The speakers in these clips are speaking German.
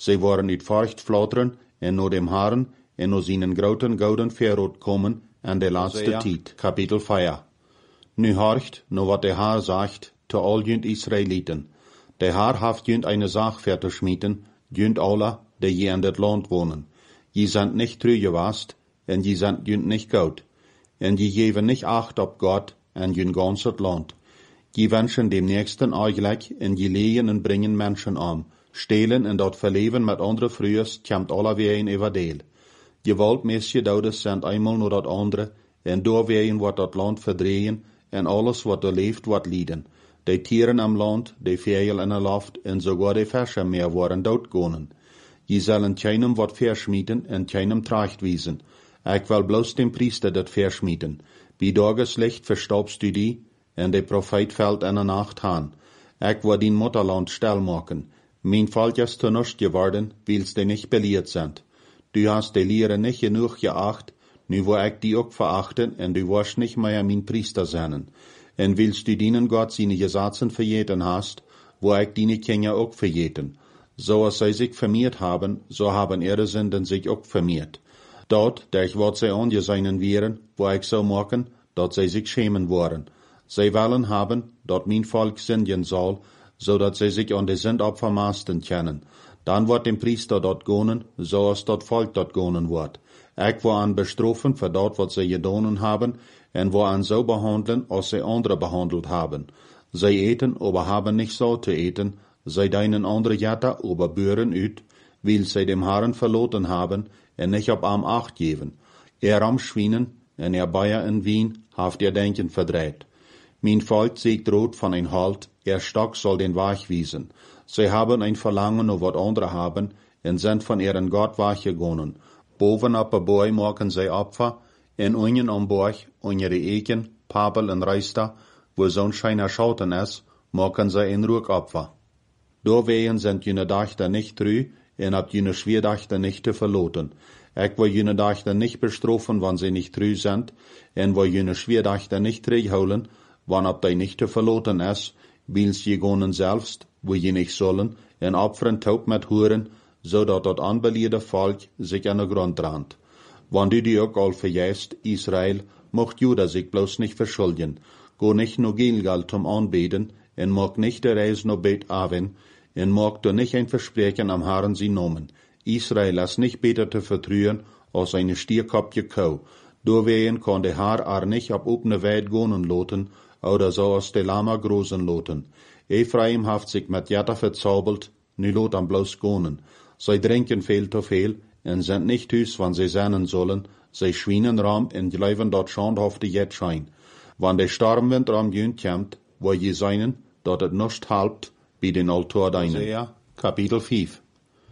Zij waren uit Furcht flauteren, en naar dem Haren, en naar zijn groten gouden verrot komen, en de laatste tijd. Kapitel 4. Nu horcht, naar wat de Haar zegt, te al junt Israëlieten. De Haar haft junt eine Sache verzuschmieden, junt alle, die je in dit land wohnen. Je sind nicht treu gewast, en je sind junt nicht gut. En je geven nicht acht op Gott en junt ganzes land. Je wünschen dem Nächsten eigentlich, en je legen en bringen Menschen um. Stelen en dat verleven met andere vrouwers, komt alle weer in everdeel. Gewaltmäßige Doudes sind einmal nur dat andere, en doorwegen wordt dat land verdrehen, en alles wat er leeft wordt lieden. De tieren am land, de vogel in de lucht, en sogar de Fische meer worden doodgonen. Je zullen keinem wat verschmieden en keinem tracht wiesen. Ik wil bloos dem priester dat verschmieden. Bij dageslicht verstaubst du die, en de profeet fällt in de nacht aan. Ik wil din Mutterland stil maken. Mijn volk is te nichts geworden, wils die nicht belehrt sind. Du hast die Lehre nicht genug geacht, nu wo ik die ook verachten, en du wirst nicht mehr mein Priester sein. En willst du dienen Gott seine Gesetze verjeten hast, wo ik deine Kinder ook verjeten. So als zij sich vermehrt haben, so haben ihre Sünden sich ook vermehrt. Dort, der ich wat zij angeseinen wären, wo ik so machen, dat zij sich schämen worden. Zij wollen haben, dat mein Volk sündigen soll, so dat zij sich an de Sündopfer masten können. Dann wird dem Priester dort gonen, so als dat Volk dort gonen wird. Ik wil an bestrafen für dat wat zij gedaan haben, en wil an so behandeln, als zij andere behandelt haben. Zij eten, aber haben nicht so zu eten, zij deinen andere Jätter, aber büren uit, weil zij dem Herrn verloten haben, en nicht op am acht geven. Am Schwienen, en Bayer in Wien, haft denken verdreht. Mein Volk siegt rot von ein Halt, Stock soll den Weg wiesen. Sie haben ein Verlangen auf wat andere haben, en sind von ihren Gott weggegangen. Boven op een boy maken zij Opfer, en unten am Borg, onder de Eken, Papel en Reister, wo Sonnenschein erschauten ist, machen zij een Ruckopfer. Doorwegen sind jene Dachter nicht treu, en ab jene Schwerdachter nicht zu verloten. Ich will jene Dachter nicht bestrafen, wann sie nicht treu sind, en will jene Schwerdachter nicht holen, wann ab die nicht zu verloten ist, wils je gonen selbst, wo je nicht sollen, en opfern taub mit Huren, so dat dat anbeliede Volk sich an den Grund rannt. Wann du die ook al verjäst, Israel, mocht Juda sich bloß nicht verschulden. Go nicht nur Gilgal zum Anbeten, en mag nicht der Reis no Bet Aven, en mag du nicht ein Versprechen am Herrn sie nomen. Israel ist nicht beter zu vertrühen, als eine stierkopje Kau. Doorwegen kann der Herr nicht ab opne Weit gonen loten, oder so als de Lama großen loten. Ephraim haft sich mit Jatta verzaubelt, nu lot am bloß gonen. Zij drinken veel te veel, en sind nicht thuis, wann sie sein sollen. Zij schwienen ram, en blijven dort schandhafte jet schijn. Wann der Stormwind ram junt komt, wo je seinen, dat het nicht halpt, bij den Altar deinen. Kapitel 5.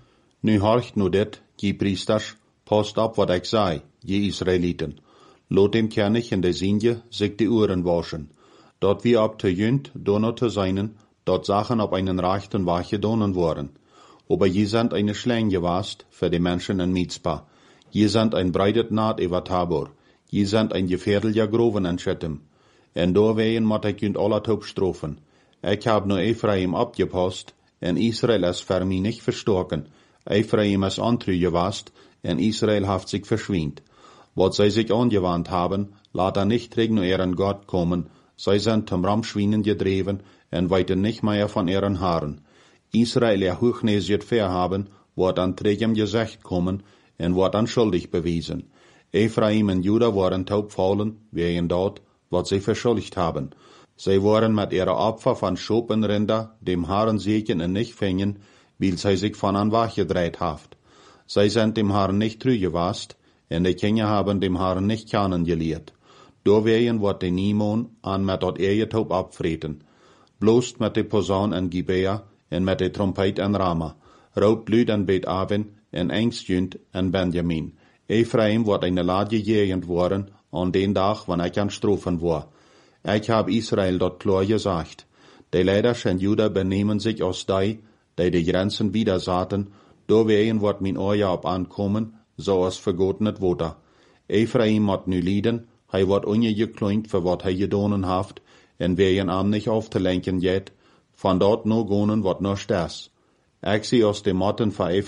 Nu horcht nu dit, je priesters, passt op wat ik zei, je Israëlieten. Lot dem König in de Sinje sich die Ohren waschen. Dort wie ab te junt, donner te seinen, dort Sachen op einen rechten Weg gedonnen worden. Aber je sind eine Schlange gewast für die Menschen in Mizpah. Je sind ein breitet Naht über Tabor. Je sind ein gefährlicher Groven in Shittim. En doorwegen moet ik junt alle taub strofen. Ik hab nur Ephraim abgepasst, en Israel is für mich nicht verstorken. Ephraim is antrü gewast, en Israel haft sich verschwint. Wat zij sich angewandt haben, laat nicht gegen ihren Gott kommen. Zij sind zum Ramschwienen gedreven, en weiten nicht mehr von ihren Haaren. Israel ja hochnäsiert verhaben, wird an trägem Gesicht kommen, en wird an schuldig bewiesen. Ephraim und Juda waren taubfallen, wegen dort, wat sie verschuldigt haben. Sie waren mit ihrer Opfer von Schopenrinder dem Herrn Segen en nicht fängen, weil sie sich von an Wach gedreht haft. Sie sind dem Herrn nicht treu gewast, en die Kinder haben dem Herrn nicht kennengelehrt. Doorwegen wird die niemand an mit dort Taub abfreten. Bloß mit de Posaun en Gibea, en met de trompet en Rama, rood luid en Bet Aven, en engstjunt en Benjamin. Ephraim wordt eine ladje gegend worden, an den Tag, wann ik aan strofen war. Ik hab Israel dort klar gesagt. Die Leiders en Juda benehmen sich als die Grenzen wieder saten, doorwegen wordt mijn oor op aankomen, zoals vergotenet wordt. Ephraim moet nu lieden, hij wordt ongekloint voor wat hij gedaan haft, en wegen am nicht auf te lenken jet, van dort no gonen wat no stes. Ik zie aus de Motten van